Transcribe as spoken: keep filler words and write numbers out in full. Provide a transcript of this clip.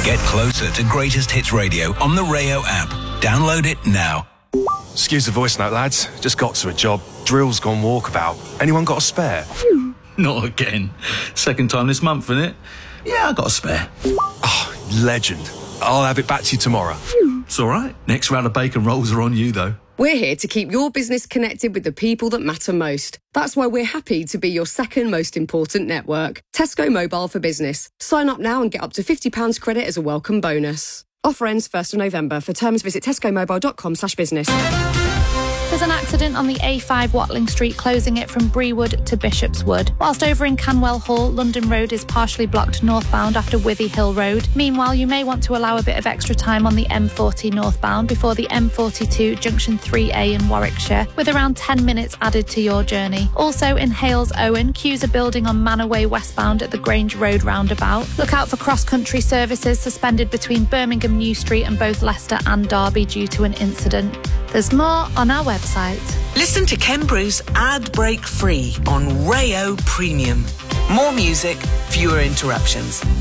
Get closer to Greatest Hits Radio on the Rayo app. Download it now. Excuse the voice note, lads. Just got to a job. Drill's gone walkabout. Anyone got a spare? Not again. Second time this month, isn't it? Yeah, I got a spare. Oh, legend. I'll have it back to you tomorrow. It's all right. Next round of bacon rolls are on you, though. We're here to keep your business connected with the people that matter most. That's why we're happy to be your second most important network. Tesco Mobile for Business. Sign up now and get up to fifty pounds credit as a welcome bonus. Offer ends first of November. For terms, visit tescomobile.com slash business. There's an accident on the A five Watling Street, closing it from Brewood to Bishopswood. Whilst over in Canwell Hall, London Road is partially blocked northbound after Withy Hill Road. Meanwhile, you may want to allow a bit of extra time on the M forty northbound before the M forty-two junction three A in Warwickshire, with around ten minutes added to your journey. Also in Hales Owen, queues are building on Manor Way westbound at the Grange Road roundabout. Look out for cross-country services suspended between Birmingham New Street and both Leicester and Derby due to an incident. There's more on our website. Listen to Ken Bruce ad break free on Rayo Premium. More music, fewer interruptions.